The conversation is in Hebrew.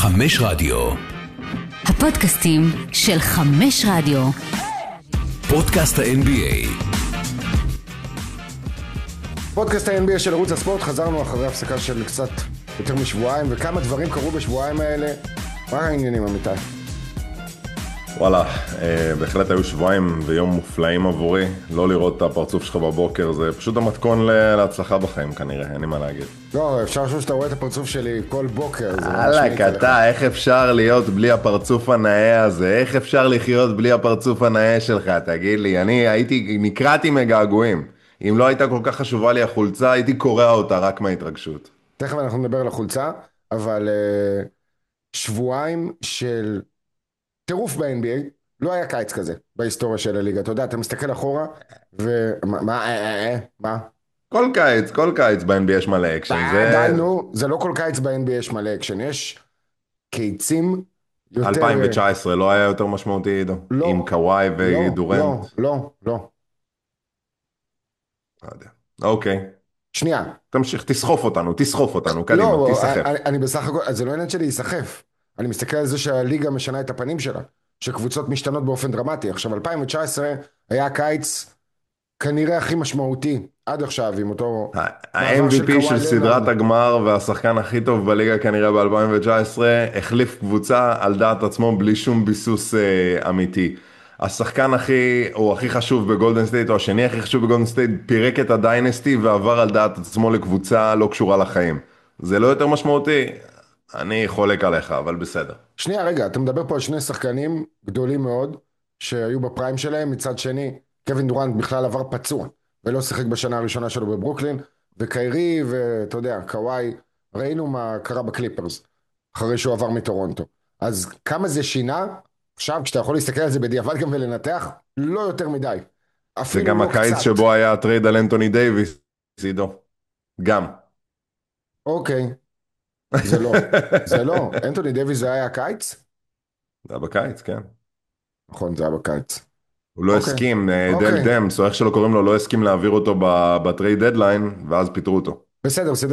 חמש רדיו. הפודקאסטים של חמש רדיו. פודקאסט ה-NBA. פודקאסט ה-NBA של ערוץ הספורט. חזרנו אחרי הפסקה של קצת יותר משבועיים, וכמה דברים קרו בשבועיים האלה. מה העניינים, אמיתי? וואלה, בהחלט היו שבועיים ויום מופלאים עבורי. לא לראות את הפרצוף שלך בבוקר, זה פשוט המתכון להצלחה בחיים כנראה, אין לי מה להגיד. לא, אפשר לחשוב שאתה רואה את הפרצוף שלי כל בוקר. וואלה, אתה, איך אפשר להיות בלי הפרצוף הנאה הזה? איך אפשר לחיות בלי הפרצוף הנאה שלך? תגיד לי, נקרעתי מגעגועים. אם לא הייתה כל כך חשובה לי החולצה, הייתי קורע אותה רק מההתרגשות. תכף אנחנו נדבר על החולצה, אבל שבועיים של טירוף ב-NBA, לא היה קיץ כזה בהיסטוריה של הליגה. אתה יודע, אתה מסתכל אחורה, מה? כל קיץ ב-NBA יש מלא אקשן. דיינו, זה לא כל קיץ ב-NBA יש מלא אקשן, יש קיצים יותר... 2019 לא היה יותר משמעותי, עידו? לא. עם קוואי ודורנט? לא. לא יודע. אוקיי. שנייה. תמשיך, תסחוף אותנו, קדימה, תסחף. אני בסך הכל, זה לא עניין שלי להיסחף. אני מסתכל על זה שהליגה משנה את הפנים שלה, שקבוצות משתנות באופן דרמטי. עכשיו, 2019 היה הקיץ כנראה הכי משמעותי עד עכשיו, עם אותו... ה-MVP של סדרת הגמר והשחקן הכי טוב בליגה כנראה ב-2019, החליף קבוצה על דעת עצמו בלי שום ביסוס אמיתי. השחקן הכי חשוב בגולדן סטייט, או השני הכי חשוב בגולדן סטייט, פירק את הדיינסטי ועבר על דעת עצמו לקבוצה לא קשורה לחיים. זה לא יותר משמעותי? אני חולק עליך, אבל בסדר. שנייה, רגע, אתה מדבר פה על שני שחקנים גדולים מאוד, שהיו בפריים שלהם. מצד שני, קווין דורנט בכלל עבר פצוע, ולא שיחק בשנה הראשונה שלו בברוקלין, וקיירי ואתה יודע, קוואי, ראינו מה קרה בקליפרס, אחרי שהוא עבר מטורונטו. אז כמה זה שינה? עכשיו, כשאתה יכול להסתכל על זה בדיעבד גם ולנתח, לא יותר מדי. זה גם הקיץ שבו היה הטרייד על אנטוני דייביס, עידו. גם. אוקיי. זה לא. אנטוני דייביס זה היה הקיץ? זה היה בקיץ, כן. נכון, זה היה בקיץ. הוא לא הסכים, דל דמס, או איך שלא קוראים לו, לא הסכים להעביר אותו בטרייד דדליין, ואז פיתרו אותו. בסדר,